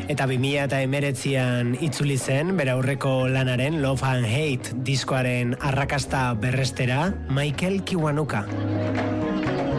Eta 2019an itzuli zen, bere aurreko lanaren Love and Hate diskoaren arrakasta berrestera, Michael Kiwanuka.